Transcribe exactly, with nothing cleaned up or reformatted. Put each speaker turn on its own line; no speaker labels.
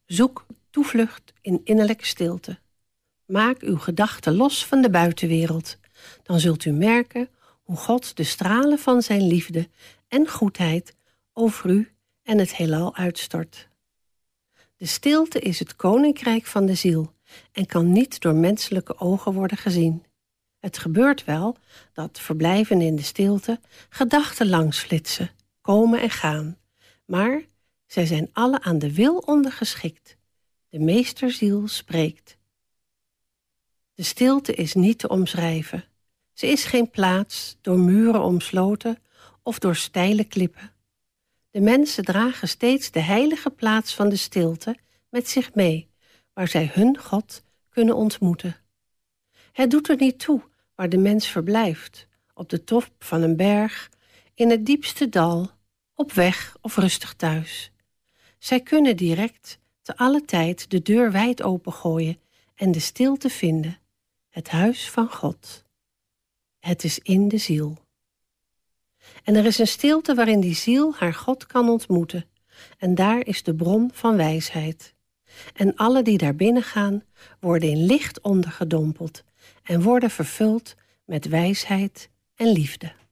Zoek toevlucht in innerlijke stilte. Maak uw gedachten los van de buitenwereld. Dan zult u merken hoe God de stralen van zijn liefde en goedheid over u en het heelal uitstort. De stilte is het koninkrijk van de ziel en kan niet door menselijke ogen worden gezien. Het gebeurt wel dat, verblijven in de stilte, gedachten langs flitsen, komen en gaan. Maar zij zijn alle aan de wil ondergeschikt. De meesterziel spreekt. De stilte is niet te omschrijven. Ze is geen plaats, door muren omsloten of door steile klippen. De mensen dragen steeds de heilige plaats van de stilte met zich mee, waar zij hun God kunnen ontmoeten. Het doet er niet toe waar de mens verblijft, op de top van een berg, in het diepste dal, op weg of rustig thuis. Zij kunnen direct te alle tijd de deur wijd opengooien en de stilte vinden, het huis van God. Het is in de ziel. En er is een stilte waarin die ziel haar God kan ontmoeten. En daar is de bron van wijsheid. En alle die daar binnen gaan, worden in licht ondergedompeld en worden vervuld met wijsheid en liefde.